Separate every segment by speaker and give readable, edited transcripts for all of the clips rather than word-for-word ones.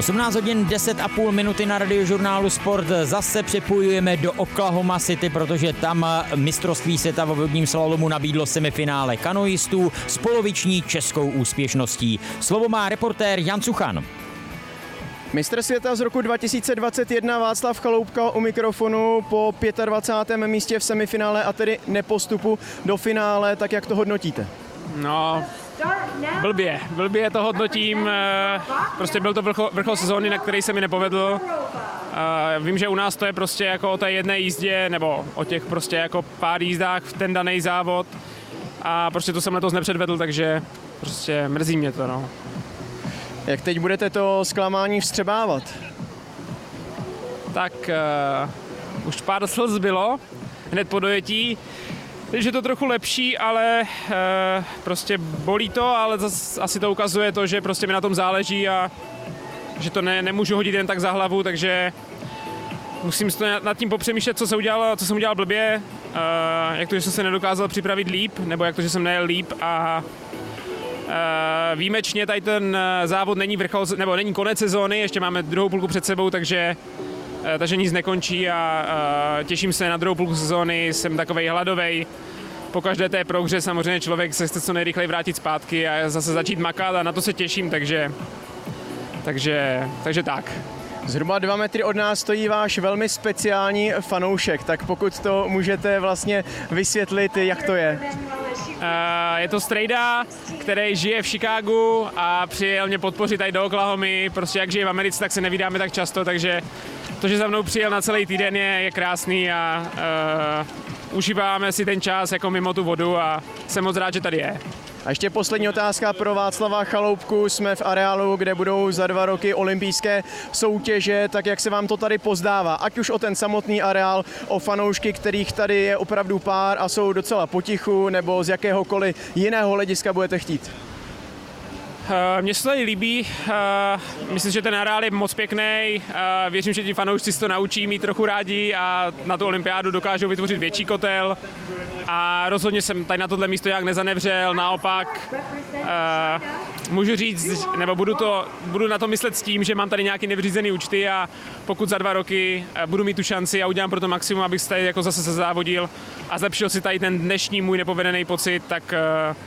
Speaker 1: 18 hodin 10,5 minuty na Radiožurnálu Sport. Zase připojujeme do Oklahoma City, protože tam mistrovství světa v vodním slalomu nabídlo semifinále kanoistů s poloviční českou úspěšností. Slovo má reportér Jan Suchan.
Speaker 2: Mistr světa z roku 2021 Václav Chaloupka u mikrofonu po 25. místě v semifinále a tedy nepostupu do finále, tak jak to hodnotíte?
Speaker 3: No, blbě to hodnotím, prostě byl to vrchol sezóny, na který se mi nepovedl. Vím, že u nás to je prostě jako o té jedné jízdě, nebo o těch prostě jako pár jízdách v ten daný závod a prostě to jsem letos nepředvedl, takže prostě mrzí mě to, no.
Speaker 2: Jak teď budete to zklamání vstřebávat?
Speaker 3: Tak už pár slz bylo hned po dojetí, takže je to trochu lepší, ale prostě bolí to, ale zase asi to ukazuje to, že prostě mi na tom záleží a že to nemůžu hodit jen tak za hlavu, takže musím si to nad tím popřemýšlet, co jsem udělal blbě, jak to, že jsem se nedokázal připravit líp, nebo jak to, že jsem nejel líp a výjimečně tady ten závod není vrchol, nebo není konec sezóny, ještě máme druhou půlku před sebou, takže nic nekončí a těším se na druhou půlku sezóny, jsem takovej hladovej. Po každé té prohře samozřejmě člověk se chce co nejrychleji vrátit zpátky a zase začít makat a na to se těším, takže tak.
Speaker 2: Zhruba 2 metry od nás stojí váš velmi speciální fanoušek, tak pokud to můžete vlastně vysvětlit, jak to je.
Speaker 3: Je to strejda, který žije v Chicagu a přijel mě podpořit tady do Oklahomy. Prostě jak žije v Americe, tak se nevídáme tak často, takže to, že za mnou přijel na celý týden je krásný a užíváme si ten čas jako mimo tu vodu a jsem moc rád, že tady je.
Speaker 2: A ještě poslední otázka pro Václava Chaloupku. Jsme v areálu, kde budou za 2 roky olympijské soutěže, tak jak se vám to tady pozdává? Ať už o ten samotný areál, o fanoušky, kterých tady je opravdu pár a jsou docela potichu, nebo z jakéhokoliv jiného hlediska budete chtít?
Speaker 3: Mně se tady líbí, myslím, že ten areál je moc pěkný, věřím, že ti fanoušci si to naučí mít trochu rádi a na tu olympiádu dokážou vytvořit větší kotel a rozhodně jsem tady na tohle místo nějak nezanevřel, naopak můžu říct, nebo budu na to myslet s tím, že mám tady nějaký nevyřízený účty a pokud za 2 roky budu mít tu šanci a udělám pro to maximum, abych se tady jako zase se závodil a zlepšil si tady ten dnešní můj nepovedený pocit, tak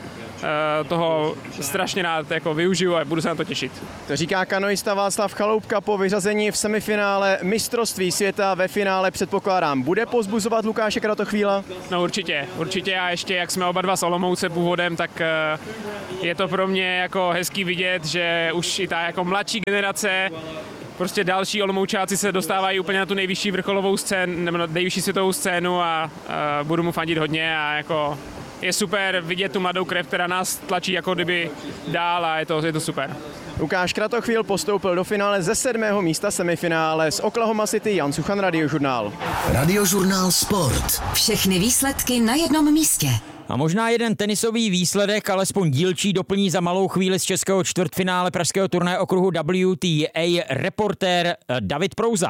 Speaker 3: toho strašně rád jako využiju a budu se na to těšit.
Speaker 2: To říká kanoista Václav Chaloupka po vyřazení v semifinále mistrovství světa. Ve finále předpokládám, bude povzbuzovat Lukáše Kratochvíla?
Speaker 3: No určitě a ještě jak jsme oba dva z Olomouce původem, tak je to pro mě jako hezký vidět, že už i ta jako mladší generace, prostě další Olomoučáci se dostávají úplně na tu nejvyšší vrcholovou scénu, nebo na nejvyšší světovou scénu a budu mu fandit hodně a jako je super vidět tu mladou krev, která nás tlačí jako kdyby dál a je to super.
Speaker 2: Lukáš Kratochvíl postoupil do finále ze 7. místa semifinále z Oklahoma City. Jan Suchan, Radiožurnál.
Speaker 4: Radiožurnál Sport.
Speaker 5: Všechny výsledky na jednom místě.
Speaker 1: A možná jeden tenisový výsledek, alespoň dílčí, doplní za malou chvíli z českého čtvrtfinále pražského turnaje okruhu WTA reportér David Prouza.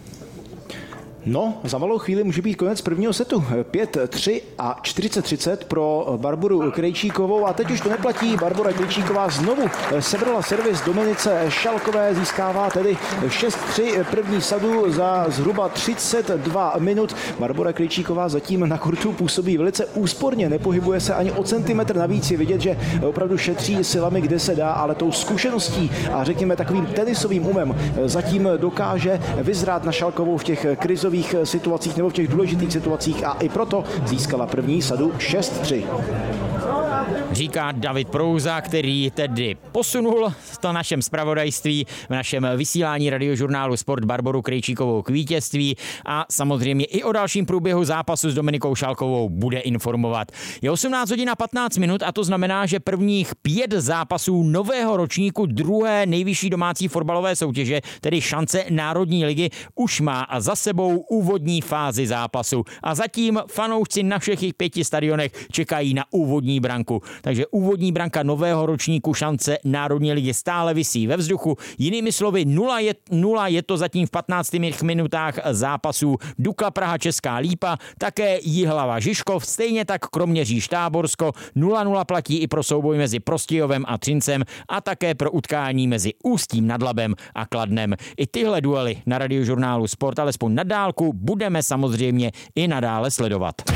Speaker 6: No, za malou chvíli může být konec prvního setu. 5-3 a 40-30 pro Barboru Krejčíkovou. A teď už to neplatí. Barbora Krejčíková znovu sebrala servis Dominice Šalkové. Získává tedy 6-3 první sadu za zhruba 32 minut. Barbora Krejčíková zatím na kurtu působí velice úsporně. Nepohybuje se ani o centimetr navíc. Je vidět, že opravdu šetří silami, kde se dá, ale tou zkušeností a řekněme takovým tenisovým umem zatím dokáže vyzrát na Šalkovou v těch krizových situacích nebo v těch důležitých situacích a i proto získala první sadu 6-3.
Speaker 1: Říká David Prouza, který tedy posunul to našem zpravodajství, v našem vysílání Radiožurnálu Sport Barboru Krejčíkovou k vítězství a samozřejmě i o dalším průběhu zápasu s Dominikou Šalkovou bude informovat. Je 18 hodin a 15 minut a to znamená, že prvních 5 zápasů nového ročníku druhé nejvyšší domácí fotbalové soutěže, tedy šance Národní ligy, už má za sebou úvodní fázi zápasu a zatím fanoušci na všech 5 stadionech čekají na úvodní branku. takže úvodní branka nového ročníku šance Národní ligy stále visí ve vzduchu. Jinými slovy 0 je to zatím v 15 minutách zápasů Dukla Praha Česká Lípa, také Jihlava Žižkov, stejně tak Kroměříž Táborsko, 0-0 platí i pro souboj mezi Prostějovem a Třincem a také pro utkání mezi Ústím nad Labem a Kladnem. I tyhle duely na Radiožurnálu Sport alespoň na dálku budeme samozřejmě i nadále sledovat.